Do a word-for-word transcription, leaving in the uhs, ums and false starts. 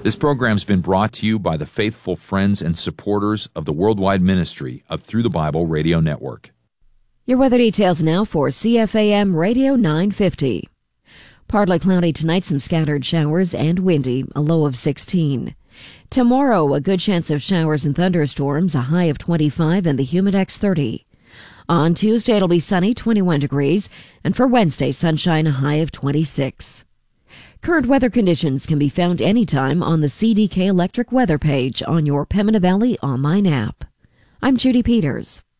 This program's been brought to you by the faithful friends and supporters of the worldwide ministry of Through the Bible Radio Network. Your weather details now for C F A M Radio nine fifty. Partly cloudy tonight, some scattered showers and windy, a low of sixteen. Tomorrow, a good chance of showers and thunderstorms, a high of twenty-five and the humidex thirty. On Tuesday, it'll be sunny, twenty-one degrees, and for Wednesday, sunshine, a high of twenty-six. Current weather conditions can be found anytime on the C D K Electric weather page on your Pembina Valley online app. I'm Judy Peters.